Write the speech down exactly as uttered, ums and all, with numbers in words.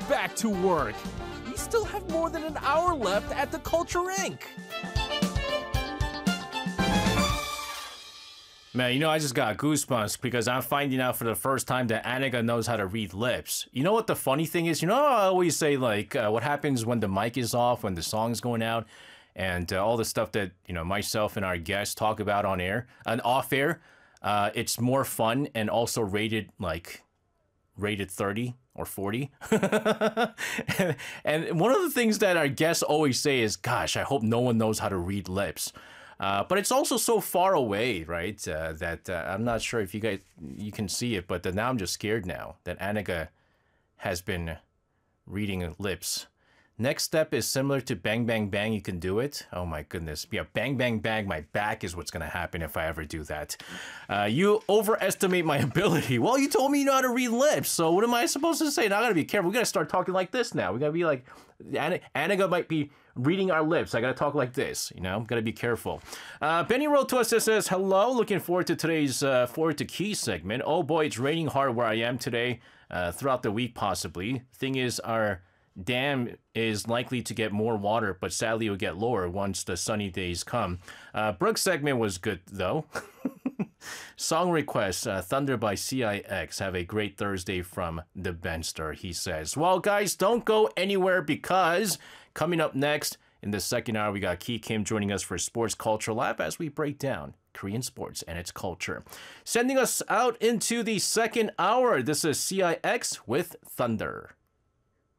back to work. We still have more than an hour left at the Culture Incorporated. Man, you know, I just got goosebumps because I'm finding out for the first time that Annika knows how to read lips. You know what the funny thing is? You know, I always say, like, uh, what happens when the mic is off, when the song's going out, and uh, all the stuff that, you know, myself and our guests talk about on air and off air. Uh, it's more fun and also rated, like, rated thirty or forty. and, and one of the things that our guests always say is, gosh, I hope no one knows how to read lips. Uh, but it's also so far away, right, uh, that uh, I'm not sure if you guys you can see it, but uh, now I'm just scared now that Annika has been reading lips. Next step is similar to Bang Bang Bang, you can do it. Oh my goodness. Yeah, Bang Bang Bang, my back is what's going to happen if I ever do that. Uh, you overestimate my ability. Well, you told me you know how to read lips, so what am I supposed to say? Now I got to be careful. We got to start talking like this now. We got to be like, Annika might be reading our lips. I got to talk like this, you know? Got to be careful. Uh, Benny wrote to us that says, hello, looking forward to today's uh, Forward to Key segment. Oh boy, it's raining hard where I am today, uh, throughout the week possibly. Thing is, our dam is likely to get more water, but sadly it will get lower once the sunny days come. Uh, Brooks' segment was good, though. Song request, uh, Thunder by C I X. Have a great Thursday from the Benster, he says. Well, guys, don't go anywhere because coming up next in the second hour, we got Ki Kim joining us for Sports Culture Lab as we break down Korean sports and its culture. Sending us out into the second hour, this is C I X with Thunder.